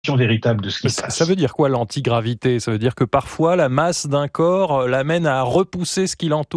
véritable de ce qui se passe. Ça veut dire quoi l'antigravité ? Ça veut dire que parfois la masse d'un corps l'amène à repousser ce qui l'entoure ?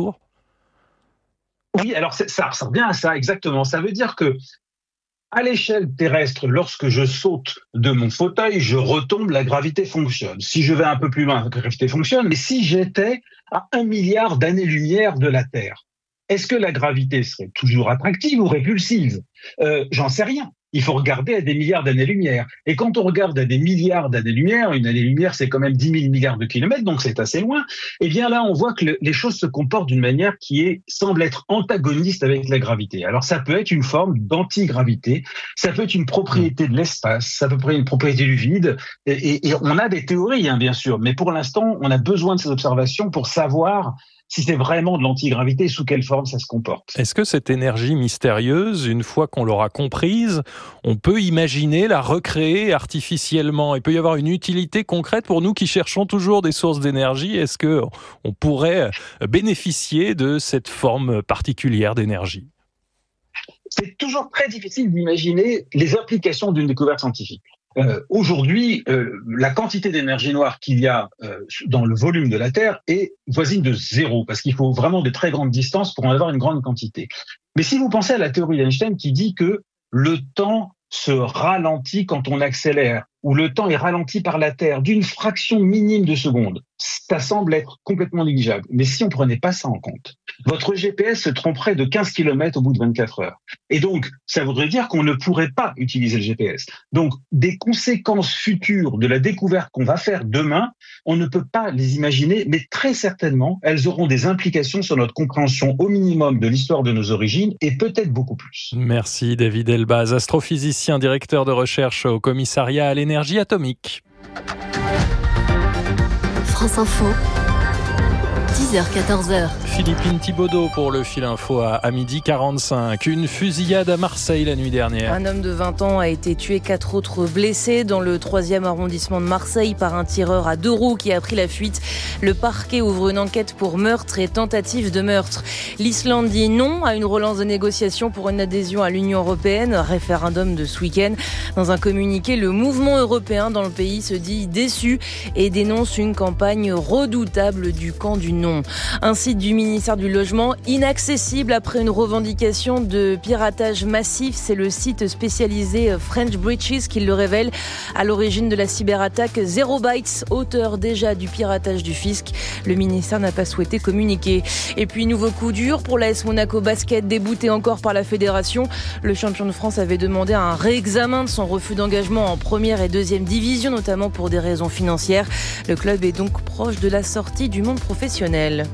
Oui, alors ça ressemble bien à ça, exactement. Ça veut dire que à l'échelle terrestre, lorsque je saute de mon fauteuil, je retombe, la gravité fonctionne. Si je vais un peu plus loin, la gravité fonctionne. Mais si j'étais à 1 milliard d'années-lumière de la Terre, est-ce que la gravité serait toujours attractive ou répulsive ? J'en sais rien. Il faut regarder à des milliards d'années-lumière. Et quand on regarde à des milliards d'années-lumière, une année-lumière, c'est quand même 10 000 milliards de kilomètres, donc c'est assez loin. Eh bien là, on voit que les choses se comportent d'une manière qui semble être antagoniste avec la gravité. Alors ça peut être une forme d'antigravité, ça peut être une propriété de l'espace, ça peut être une propriété du vide. Et on a des théories, bien sûr, mais pour l'instant, on a besoin de ces observations pour savoir si c'est vraiment de l'antigravité, sous quelle forme ça se comporte. Est-ce que cette énergie mystérieuse, une fois qu'on l'aura comprise, on peut imaginer la recréer artificiellement ? Il peut y avoir une utilité concrète pour nous qui cherchons toujours des sources d'énergie. Est-ce qu'on pourrait bénéficier de cette forme particulière d'énergie ? C'est toujours très difficile d'imaginer les applications d'une découverte scientifique. Aujourd'hui, la quantité d'énergie noire qu'il y a dans le volume de la Terre est voisine de 0, parce qu'il faut vraiment de très grandes distances pour en avoir une grande quantité. Mais si vous pensez à la théorie d'Einstein qui dit que le temps se ralentit quand on accélère, ou le temps est ralenti par la Terre d'une fraction minime de seconde, ça semble être complètement négligeable. Mais si on prenait pas ça en compte, votre GPS se tromperait de 15 km au bout de 24 heures. Et donc, ça voudrait dire qu'on ne pourrait pas utiliser le GPS. Donc, des conséquences futures de la découverte qu'on va faire demain, on ne peut pas les imaginer, mais très certainement, elles auront des implications sur notre compréhension au minimum de l'histoire de nos origines et peut-être beaucoup plus. Merci David Elbaz, astrophysicien, directeur de recherche au commissariat à l'énergie atomique. France Info, 10h-14h. Philippine Thibaudot pour le Fil Info à 12h45. Une fusillade à Marseille la nuit dernière. Un homme de 20 ans a été tué, 4 autres blessés dans le 3e arrondissement de Marseille par un tireur à 2 roues qui a pris la fuite. Le parquet ouvre une enquête pour meurtre et tentative de meurtre. L'Islande dit non à une relance de négociations pour une adhésion à l'Union européenne. Référendum de ce week-end. Dans un communiqué, le mouvement européen dans le pays se dit déçu et dénonce une campagne redoutable du camp du non. Un site du ministère du Logement inaccessible après une revendication de piratage massif. C'est le site spécialisé French Breaches qui le révèle. À l'origine de la cyberattaque, Zero Bytes, auteur déjà du piratage du fisc. Le ministère n'a pas souhaité communiquer. Et puis, nouveau coup dur pour l'AS Monaco Basket, débouté encore par la fédération. Le champion de France avait demandé un réexamen de son refus d'engagement en première et deuxième division, notamment pour des raisons financières. Le club est donc proche de la sortie du monde professionnel.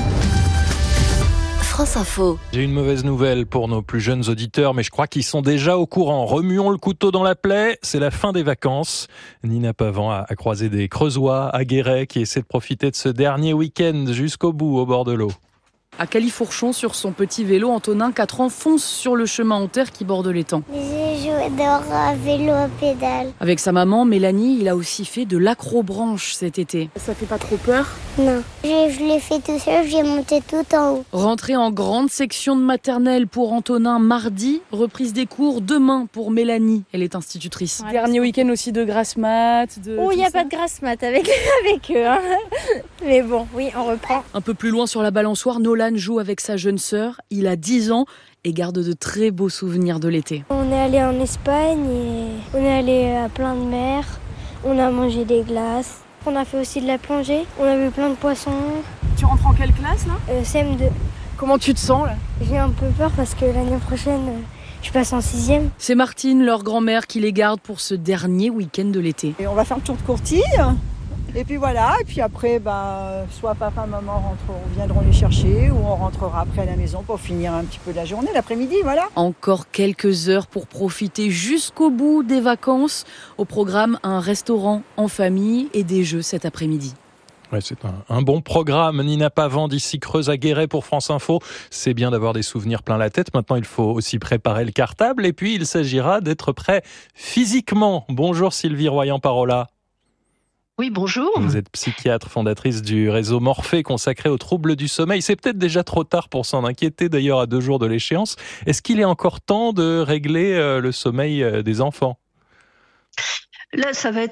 France Info. J'ai une mauvaise nouvelle pour nos plus jeunes auditeurs, mais je crois qu'ils sont déjà au courant. Remuons le couteau dans la plaie, c'est la fin des vacances. Nina Pavant a croisé des Creusois à Guéret qui essaient de profiter de ce dernier week-end jusqu'au bout au bord de l'eau. À Califourchon, sur son petit vélo, Antonin, 4 ans, fonce sur le chemin en terre qui borde l'étang. J'ai joué dehors à vélo à pédale. Avec sa maman, Mélanie, il a aussi fait de l'acrobranche cet été. Ça fait pas trop peur ? Non. Je l'ai fait tout seul, j'ai monté tout en haut. Rentrée en grande section de maternelle pour Antonin mardi, reprise des cours demain pour Mélanie, elle est institutrice. Ouais, dernier week-end aussi de grasse mat. Oh, il n'y a pas de grasse mat avec eux. Hein. Mais bon, oui, on reprend. Un peu plus loin sur la balançoire, Nolan joue avec sa jeune sœur. Il a 10 ans et garde de très beaux souvenirs de l'été. On est allé en Espagne et on est allé à plein de mers. On a mangé des glaces. On a fait aussi de la plongée. On a vu plein de poissons. Tu rentres en quelle classe là ? CM2. Comment tu te sens là ? J'ai un peu peur parce que l'année prochaine, je passe en 6e. C'est Martine, leur grand-mère, qui les garde pour ce dernier week-end de l'été. Et on va faire le tour de Courtille. Et puis voilà, et puis après, soit papa, maman viendront les chercher ou on rentrera après à la maison pour finir un petit peu la journée, l'après-midi, voilà. Encore quelques heures pour profiter jusqu'au bout des vacances. Au programme, un restaurant en famille et des jeux cet après-midi. Ouais, c'est un bon programme. Nina Pavant d'ici Creuse à Guéret pour France Info. C'est bien d'avoir des souvenirs plein la tête. Maintenant, il faut aussi préparer le cartable et puis il s'agira d'être prêt physiquement. Bonjour Sylvie Royan-Parola. Oui, bonjour. Vous êtes psychiatre, fondatrice du réseau Morphée consacré aux troubles du sommeil. C'est peut-être déjà trop tard pour s'en inquiéter, d'ailleurs à 2 jours de l'échéance. Est-ce qu'il est encore temps de régler le sommeil des enfants ? Là, ça va être